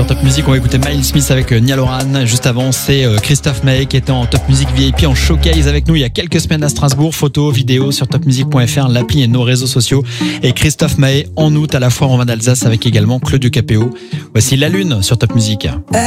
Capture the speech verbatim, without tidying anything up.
Top Music. On va écouter Miles Smith avec Niall Horan. Juste avant, c'est Christophe Maé qui était en Top Music V I P en showcase avec nous il y a quelques semaines à Strasbourg. Photos, vidéos sur top music point f r, l'appli et nos réseaux sociaux. Et Christophe Maé en août à la foire en vin d'Alsace avec également Claudio Capéo. Voici La Lune sur Top Music.